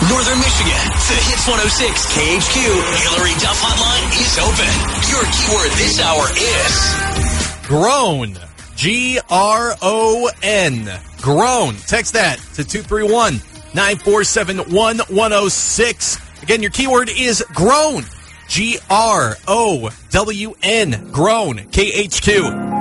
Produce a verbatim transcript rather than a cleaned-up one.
Northern Michigan, the Hits one oh six K H Q Hillary Duff Hotline is open. Your keyword this hour is grown. G R O N. Grown. Text that to two three one, nine four seven, one one oh six. Again, your keyword is grown. G R O W N. Grown. K H Q.